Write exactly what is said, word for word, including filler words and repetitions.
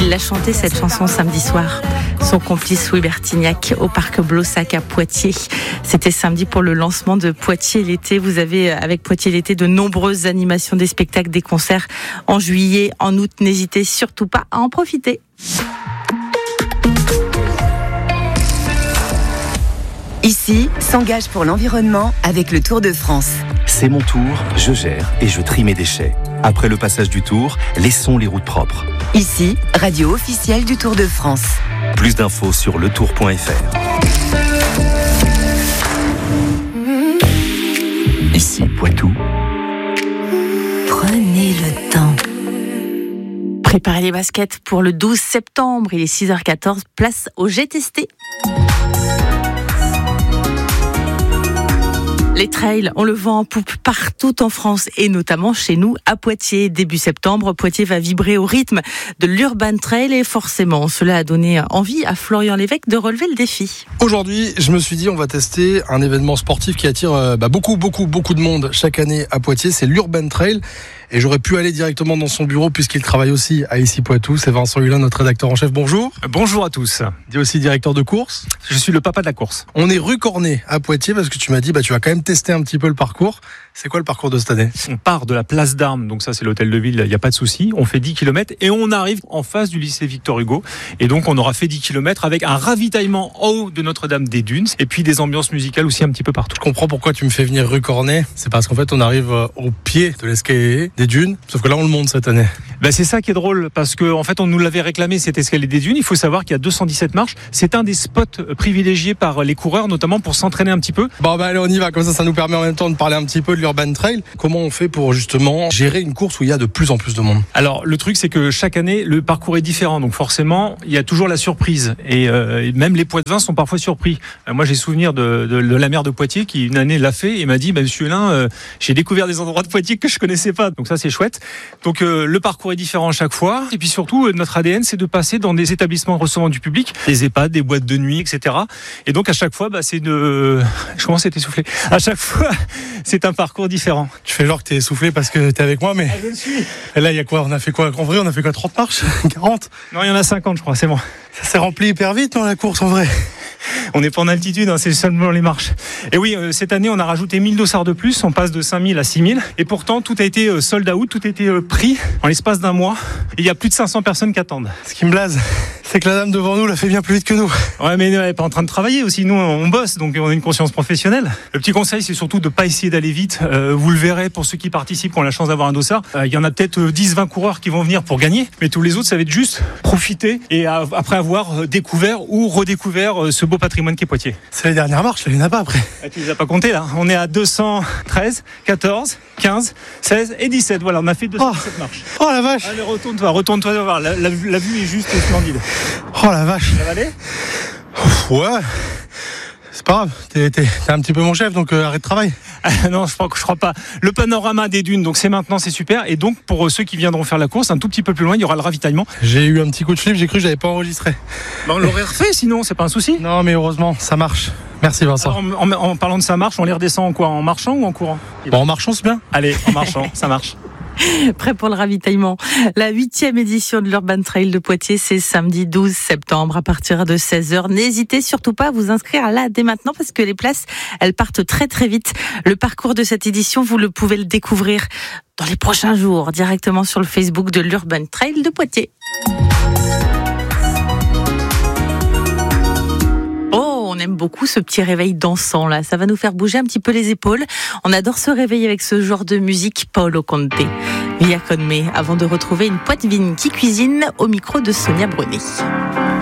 Il l'a chanté cette chanson samedi soir. Son complice Louis Bertignac au parc Blossac à Poitiers. C'était samedi pour le lancement de Poitiers l'été. Vous avez avec Poitiers l'été de nombreuses animations, des spectacles, des concerts en juillet, en août. N'hésitez surtout pas à en profiter. Ici, s'engage pour l'environnement avec le Tour de France. C'est mon tour, je gère et je trie mes déchets. Après le passage du Tour, laissons les routes propres. Ici, radio officielle du Tour de France. Plus d'infos sur le tour point f r. Ici, Poitou. Prenez le temps. Préparez les baskets pour le douze septembre. Il est six heures quatorze, place au G T S T. Les trails, on le vend en poupe partout en France et notamment chez nous à Poitiers. Début septembre, Poitiers va vibrer au rythme de l'Urban Trail et forcément, cela a donné envie à Florian Lévesque de relever le défi. Aujourd'hui, je me suis dit, on va tester un événement sportif qui attire euh, bah, beaucoup, beaucoup, beaucoup de monde chaque année à Poitiers. C'est l'Urban Trail. Et j'aurais pu aller directement dans son bureau puisqu'il travaille aussi à Ici Poitou. C'est Vincent Hulin, notre rédacteur en chef. Bonjour. Bonjour à tous. Tu es aussi directeur de course. Je suis le papa de la course. On est rue Cornet à Poitiers parce que tu m'as dit, bah, tu vas quand même tester un petit peu le parcours. C'est quoi le parcours de cette année ? On part de la place d'Armes, donc ça c'est l'hôtel de ville, il n'y a pas de souci. On fait dix kilomètres et on arrive en face du lycée Victor Hugo. Et donc on aura fait dix kilomètres avec un ravitaillement en haut de Notre-Dame des Dunes et puis des ambiances musicales aussi un petit peu partout. Je comprends pourquoi tu me fais venir rue Cornet. C'est parce qu'en fait on arrive au pied de l'escalier des dunes. Sauf que là on le monte cette année. Ben c'est ça qui est drôle parce que en fait on nous l'avait réclamé, cet escalier des dunes. Il faut savoir qu'il y a deux cent dix-sept marches. C'est un des spots privilégiés par les coureurs, notamment pour s'entraîner un petit peu. Bon bah allez, on y va, comme ça ça nous permet en même temps de parler un petit peu de l'Urban Trail. Comment on fait pour justement gérer une course où il y a de plus en plus de monde ? Alors le truc c'est que chaque année le parcours est différent, donc forcément il y a toujours la surprise et euh, même les Poitevins sont parfois surpris. Euh, moi j'ai souvenir de, de, de la maire de Poitiers qui une année l'a fait et m'a dit bah, Monsieur Hulin, euh, j'ai découvert des endroits de Poitiers que je connaissais pas, donc ça c'est chouette. Donc euh, le parcours est différent à chaque fois et puis surtout euh, notre A D N c'est de passer dans des établissements recevant du public, des EHPAD, des boîtes de nuit, et cetera. Et donc à chaque fois bah, c'est de, je commence à être essoufflé. À chaque fois c'est un parcours différent. Tu fais genre que t'es essoufflé parce que t'es avec moi, mais ah, je le suis. Et là il y a quoi ? On a fait quoi ? En vrai on a fait quoi ? trente marches ? quarante ? Non il y en a cinquante je crois, c'est bon. Ça s'est rempli hyper vite dans la course en vrai. On n'est pas en altitude, hein, c'est seulement les marches. Et oui, euh, cette année, on a rajouté mille dossards de plus. On passe de cinq mille à six mille. Et pourtant, tout a été euh, sold out, tout a été euh, pris en l'espace d'un mois. Et il y a plus de cinq cents personnes qui attendent. Ce qui me blase, c'est que la dame devant nous l'a fait bien plus vite que nous. Ouais, mais elle n'est pas en train de travailler aussi. Nous, on bosse, donc on a une conscience professionnelle. Le petit conseil, c'est surtout de ne pas essayer d'aller vite. Euh, vous le verrez pour ceux qui participent, qui ont la chance d'avoir un dossard. Euh, il y en a peut-être dix vingt coureurs qui vont venir pour gagner. Mais tous les autres, ça va être juste profiter et à, après avoir découvert ou redécouvert euh, ce beau patrimoine qui est Poitiers. C'est les dernières marches, il n'y en a pas après. Ah, tu les as pas comptés là. On est à deux cent treize, quatorze, quinze, seize et dix-sept. Voilà, on a fait deux cent dix-sept oh. marches. Oh la vache. Allez, retourne-toi, retourne-toi voir. La, la, la vue est juste splendide. Oh la vache. Ça va aller ? Ouais. C'est pas grave, t'es, t'es, t'es un petit peu mon chef, donc euh, arrête de travail. Ah, non, je crois, je crois pas. Le panorama des dunes, donc c'est maintenant, c'est super. Et donc, pour ceux qui viendront faire la course, un tout petit peu plus loin, il y aura le ravitaillement. J'ai eu un petit coup de flip, j'ai cru que j'avais pas enregistré. Bah, on l'aurait refait, sinon, c'est pas un souci. Non, mais heureusement, ça marche. Merci Vincent. Alors, en, en, en parlant de ça marche, on les redescend en quoi ? En marchant ou en courant ? Bon, en marchant, c'est bien. Allez, en marchant, ça marche. Prêt pour le ravitaillement. La huitième édition de l'Urban Trail de Poitiers, c'est samedi douze septembre à partir de seize heures. N'hésitez surtout pas à vous inscrire là dès maintenant parce que les places, elles partent très très vite. Le parcours de cette édition, vous le pouvez le découvrir dans les prochains jours directement sur le Facebook de l'Urban Trail de Poitiers. On aime beaucoup ce petit réveil dansant là, ça va nous faire bouger un petit peu les épaules. On adore se réveiller avec ce genre de musique. Paolo Conte, Via Con Me, avant de retrouver une poitevine qui cuisine au micro de Sonia Brunet.